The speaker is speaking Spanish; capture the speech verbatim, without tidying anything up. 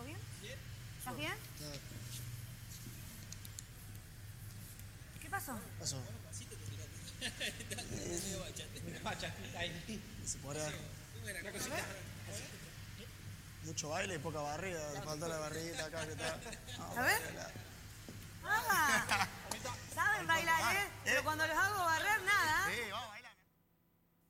¿Todo bien? ¿Estás bien? ¿Qué pasó? Pasó. Se podrá. Mucho baile y poca barriga. Le faltó la barriguita acá que está. No, A ver. la-